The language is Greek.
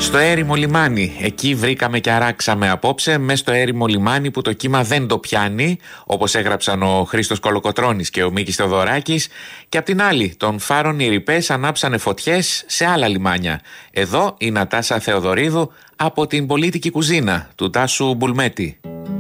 Στο έρημο λιμάνι, εκεί βρήκαμε και αράξαμε απόψε, μες στο έρημο λιμάνι που το κύμα δεν το πιάνει, όπως έγραψαν ο Χρήστος Κολοκοτρώνης και ο Μίκης Θεοδωράκης, και απ' την άλλη των φάρων οι ρηπές ανάψανε φωτιές σε άλλα λιμάνια. Εδώ η Νατάσα Θεοδωρίδου από την πολίτικη κουζίνα του Τάσου Μπουλμέτη.